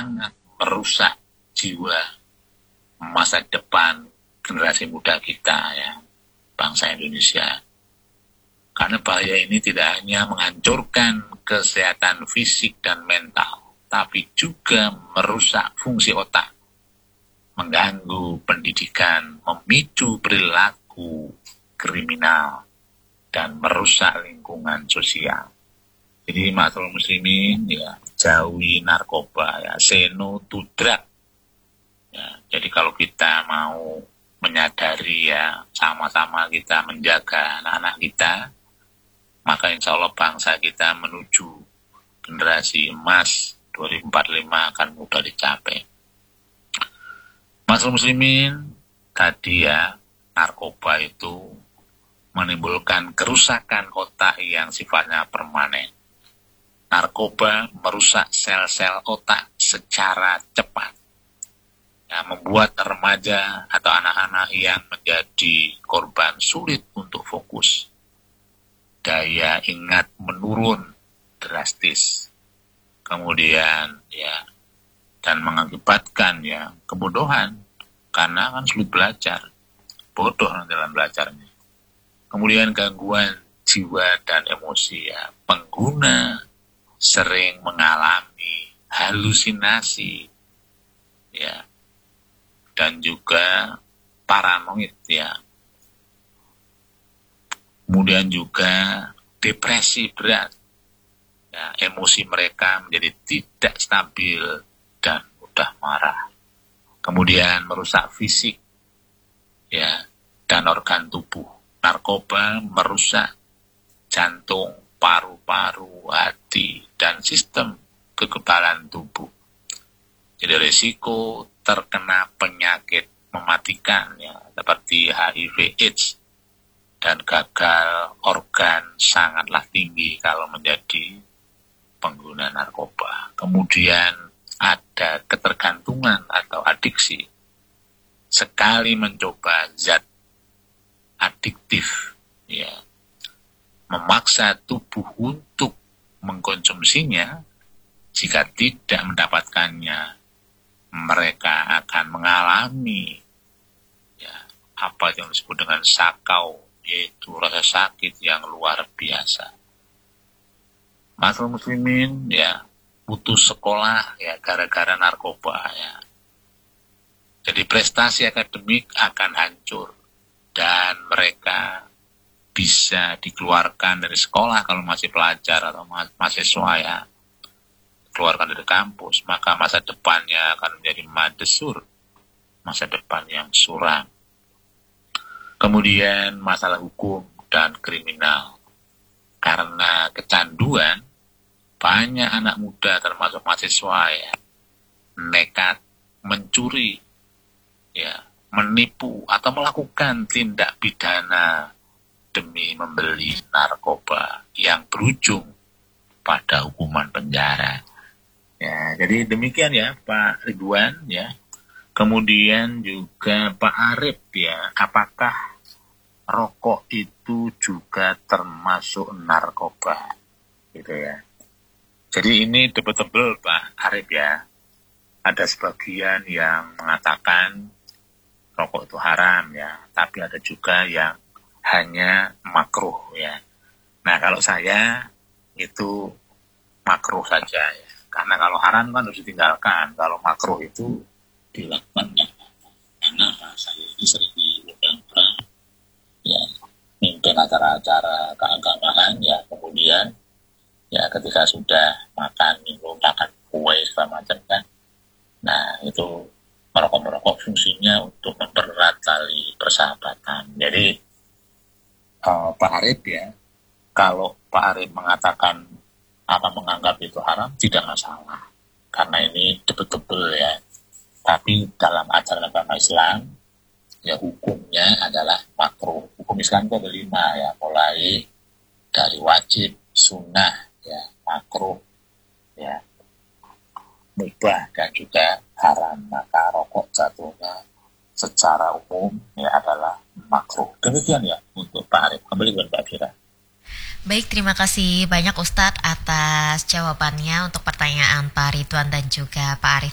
sangat merusak jiwa masa depan generasi muda kita ya, bangsa Indonesia. Karena bahaya ini tidak hanya menghancurkan kesehatan fisik dan mental, tapi juga merusak fungsi otak, mengganggu pendidikan, memicu perilaku kriminal, dan merusak lingkungan sosial. Jadi ma'asyiral muslimin ya, jauhi narkoba ya, say no to drug. Ya, jadi kalau kita mau menyadari ya, sama-sama kita menjaga anak-anak kita, maka insya Allah bangsa kita menuju generasi emas 2045 akan mudah dicapai. Ma'asyiral muslimin, tadi ya, narkoba itu menimbulkan kerusakan otak yang sifatnya permanen. Narkoba merusak sel-sel otak secara cepat. Ya, membuat remaja atau anak-anak yang menjadi korban sulit untuk fokus. Daya ingat menurun drastis. Kemudian ya, dan mengakibatkan ya kebodohan karena kan sulit belajar. Bodoh dalam belajarnya. Kemudian gangguan jiwa dan emosi ya. Pengguna sering mengalami halusinasi ya, dan juga paranoid ya. Kemudian juga depresi berat ya, emosi mereka menjadi tidak stabil dan mudah marah. Kemudian merusak fisik ya, dan organ tubuh. Narkoba merusak jantung, paru-paru, hati, dan sistem kekebalan tubuh. Jadi risiko terkena penyakit mematikan ya, seperti HIV/AIDS dan gagal organ sangatlah tinggi kalau menjadi pengguna narkoba. Kemudian ada ketergantungan atau adiksi. Sekali mencoba zat adiktif ya, memaksa tubuh untuk mengkonsumsinya, jika tidak mendapatkannya mereka akan mengalami ya, apa yang disebut dengan sakau, yaitu rasa sakit yang luar biasa. Ma'asyiral muslimin ya, putus sekolah ya gara-gara narkoba ya. Jadi prestasi akademik akan hancur dan mereka bisa dikeluarkan dari sekolah kalau masih pelajar atau mahasiswa ya, keluarkan dari kampus, maka masa depannya akan menjadi madesur, masa depan yang suram. Kemudian masalah hukum dan kriminal. Karena kecanduan, banyak anak muda termasuk mahasiswa ya, nekat mencuri, ya, menipu atau melakukan tindak pidana demi membeli narkoba yang berujung pada hukuman penjara. Ya, jadi demikian ya Pak Ridwan ya. Kemudian juga Pak Arif ya, apakah rokok itu juga termasuk narkoba? Gitu ya. Jadi ini debatable Pak Arif ya. Ada sebagian yang mengatakan rokok itu haram ya, tapi ada juga yang hanya makruh ya. Nah kalau saya itu makruh saja ya, karena kalau haram kan harus ditinggalkan, kalau makruh itu dilakukan ya. Karena saya ini sering diundang ya, mimpin acara-acara keagamaan ya, kemudian ya ketika sudah makan minum, makan kue segala macam kan, nah itu merokok fungsinya untuk mempererat tali persahabatan. Jadi Pak Arif ya, kalau Pak Arif mengatakan apa menganggap itu haram, tidak masalah, karena ini debatable ya. Tapi dalam ajaran agama Islam ya, hukumnya adalah makruh. Hukum Islam itu ada 5 ya, mulai dari wajib, sunnah ya, makruh ya, mubah, dan juga haram. Maka rokok jatuhnya secara umum ya adalah makruh. Demikian ya untuk Pak Arif. Kembali kepada Pak Fira. Baik, terima kasih banyak Ustadz atas jawabannya untuk pertanyaan Pak Ridwan dan juga Pak Arif